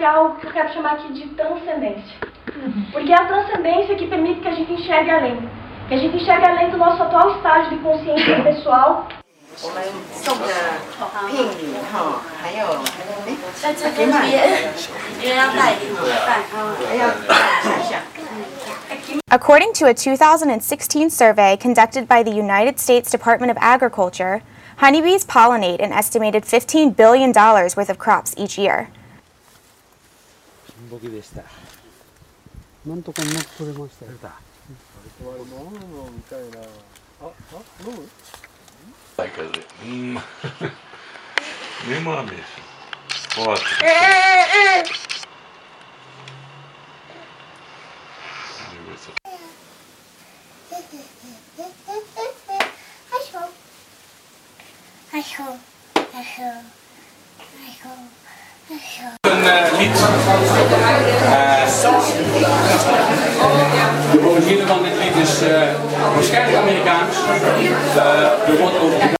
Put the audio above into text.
algo que eu quero chamar aqui de transcendência. Porque é a transcendência que permite que a gente enxergue além. Que a gente enxergue além do nosso atual estágio de consciência pessoal. 我们送的聘礼哈，还有在这边也要带礼拜， 还要看一下。 According to a 2016 survey conducted by the United States Department of Agriculture, honeybees pollinate an estimated $15 billion worth of crops each year. なんとかうまく取れましたよ。 Нема місця. От. Дивіться. Een lied. De origine van dit lied is waarschijnlijk Amerikaans. Er wordt over